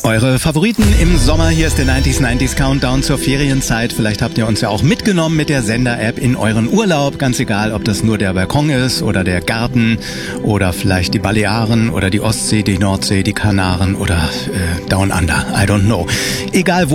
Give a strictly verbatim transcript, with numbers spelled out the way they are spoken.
Eure Favoriten im Sommer, hier ist der neunzig neunzig Countdown zur Ferienzeit. Vielleicht habt ihr uns ja auch mitgenommen mit der Sender-App in euren Urlaub. Ganz egal, ob das nur der Balkon ist oder der Garten oder vielleicht die Balearen oder die Ostsee, die Nordsee, die Kanaren oder äh, Down Under. I don't know. Egal wo.